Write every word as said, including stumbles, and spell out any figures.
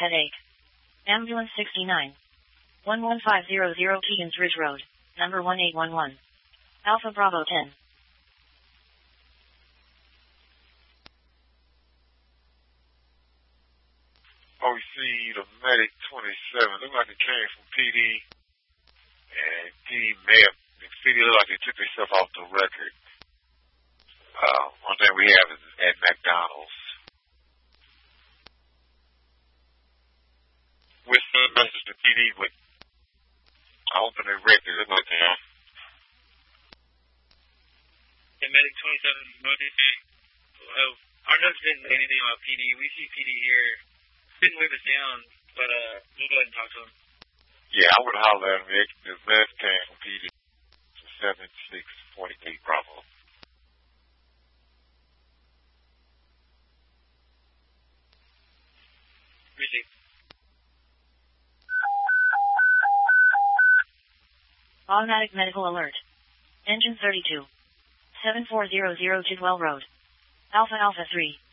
headache. Ambulance sixty-nine. one one five zero zero Keegan's Ridge Road, number one eight one one. Alpha Bravo ten. O C, the medic twenty-seven. Looked like it came from P D. And P D may have, P D looked like they took themselves off the record. Uh, one thing we have is at McDonald's. We're sending a message to P D, but I opened the record. It looked like they are. The medic twenty-seven, oh, our notes didn't say anything about P D. We see P D here. Didn't leave us down, but uh, we'll go ahead and talk to him. Yeah, I would holler at him. The message came from P D. seven six four eight Bravo. Receive. Automatic medical alert. Engine thirty-two. seven four zero zero Tidwell Road. Alpha Alpha three.